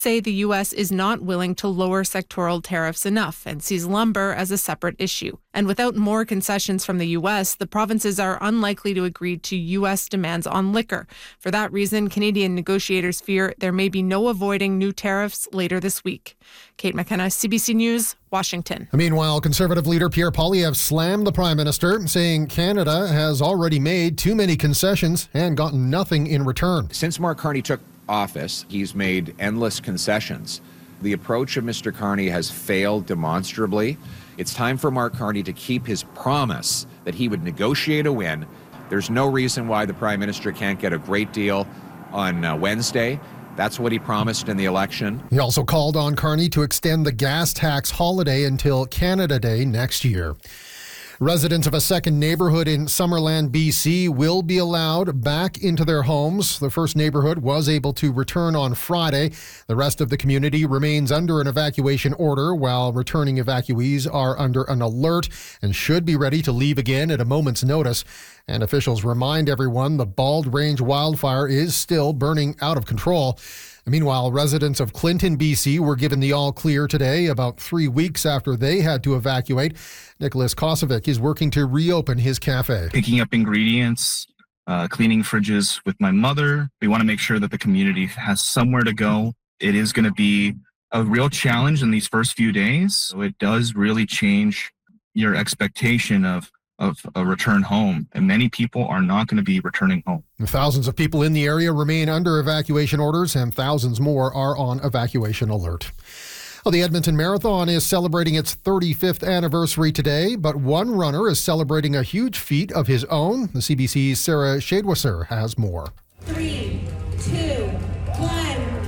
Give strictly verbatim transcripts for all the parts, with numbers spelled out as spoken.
say the U S is not willing to lower sectoral tariffs enough and sees lumber as a separate issue. And without more concessions from the U S, the provinces are unlikely to agree to U S demands on liquor. For that reason, Canadian negotiators fear there may be no avoiding new tariffs later this week. Kate McKenna, C B C News, Washington. Meanwhile, Conservative leader Pierre Poilievre slammed the Prime Minister, saying Canada has already made too many concessions and gotten nothing in return. Since Mark Carney took office, he's made endless concessions. The approach of Mister Carney has failed demonstrably. It's time for Mark Carney to keep his promise that he would negotiate a win. There's no reason why the Prime Minister can't get a great deal on uh, Wednesday. That's what he promised in the election. He also called on Carney to extend the gas tax holiday until Canada Day next year. Residents of a second neighborhood in Summerland, B C will be allowed back into their homes. The first neighborhood was able to return on Friday. The rest of the community remains under an evacuation order, while returning evacuees are under an alert and should be ready to leave again at a moment's notice. And officials remind everyone the Bald Range wildfire is still burning out of control. Meanwhile, residents of Clinton, B C were given the all-clear today, about three weeks after they had to evacuate. Nicholas Kosovic is working to reopen his cafe. Picking up ingredients, uh, cleaning fridges with my mother. We want to make sure that the community has somewhere to go. It is going to be a real challenge in these first few days. So it does really change your expectation of of a return home, and many people are not going to be returning home. Thousands of people in the area remain under evacuation orders, and thousands more are on evacuation alert. Well, the Edmonton Marathon is celebrating its thirty-fifth anniversary today, but one runner is celebrating a huge feat of his own. The C B C's Sarah Shadwasser has more. Three, two, one.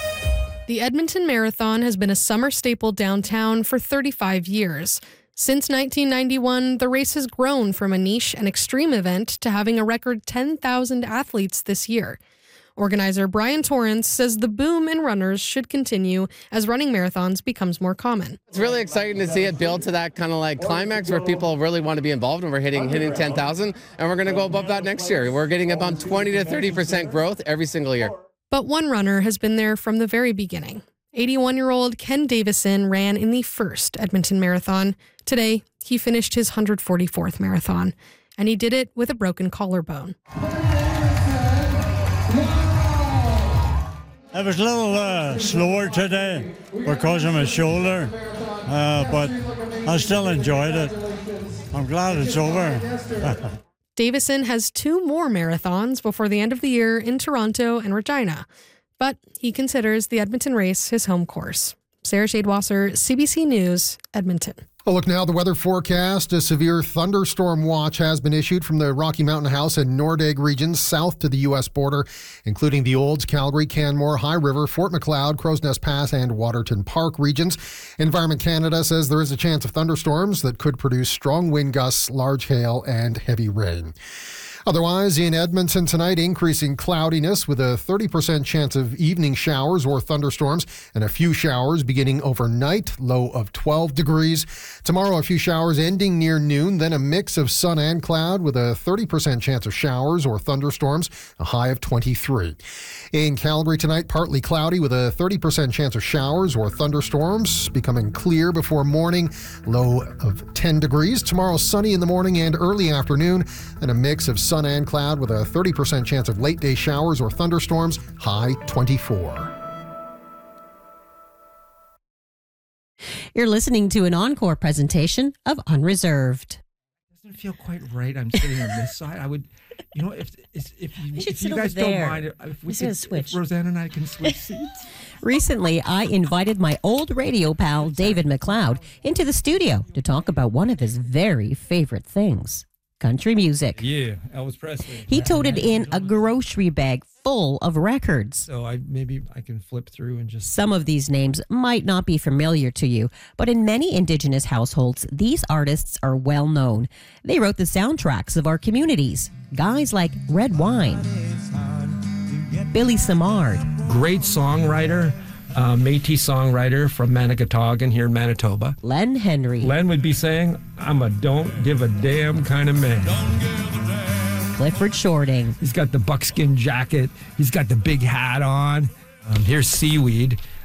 The Edmonton Marathon has been a summer staple downtown for thirty-five years. Since nineteen ninety-one, the race has grown from a niche and extreme event to having a record ten thousand athletes this year. Organizer Brian Torrance says the boom in runners should continue as running marathons becomes more common. It's really exciting to see it build to that kind of like climax where people really want to be involved, and we're hitting hitting ten thousand, and we're going to go above that next year. We're getting about twenty to thirty percent growth every single year. But one runner has been there from the very beginning. eighty-one-year-old Ken Davison ran in the first Edmonton Marathon. Today, he finished his one hundred forty-fourth marathon, and he did it with a broken collarbone. I was a little uh, slower today because of my shoulder, uh, but I still enjoyed it. I'm glad it's over. Davison has two more marathons before the end of the year in Toronto and Regina, but he considers the Edmonton race his home course. Sarah Shadwasser, C B C News, Edmonton. A look now at the weather forecast. A severe thunderstorm watch has been issued from the Rocky Mountain House and Nordegg regions south to the U S border, including the Olds, Calgary, Canmore, High River, Fort Macleod, Crow's Nest Pass, and Waterton Park regions. Environment Canada says there is a chance of thunderstorms that could produce strong wind gusts, large hail, and heavy rain. Otherwise, in Edmonton tonight, increasing cloudiness with a thirty percent chance of evening showers or thunderstorms and a few showers beginning overnight, low of twelve degrees. Tomorrow, a few showers ending near noon, then a mix of sun and cloud with a thirty percent chance of showers or thunderstorms, a high of twenty-three. In Calgary tonight, partly cloudy with a thirty percent chance of showers or thunderstorms, becoming clear before morning, low of ten degrees. Tomorrow, sunny in the morning and early afternoon, and a mix of sun and cloud with a thirty percent chance of late day showers or thunderstorms, high twenty-four. You're listening to an encore presentation of Unreserved. It doesn't feel quite right. I'm sitting on this side. I would, you know, if if, if you, if you guys don't mind, if we could, switch. If Rosanna and I can switch seats. Recently, I invited my old radio pal, David McLeod, into the studio to talk about one of his very favorite things. Country music. Yeah, Elvis Presley. He toted in a grocery bag full of records. So I maybe I can flip through and just... Some of these names might not be familiar to you, but in many Indigenous households, these artists are well known. They wrote the soundtracks of our communities. Guys like Red Wine, Billy Samard. Great songwriter. Uh, Métis songwriter from Manigatagan here in Manitoba. Len Henry. Len would be saying, I'm a don't give a damn kind of man. Clifford Shorting. He's got the buckskin jacket. He's got the big hat on. Um, here's Seaweed.